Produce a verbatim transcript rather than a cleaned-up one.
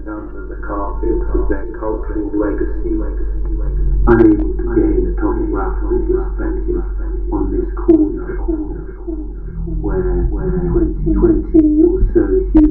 under the carpet of their cultural legacy, unable to gain a topographical perspective on this corner where, where twenty, twenty or so human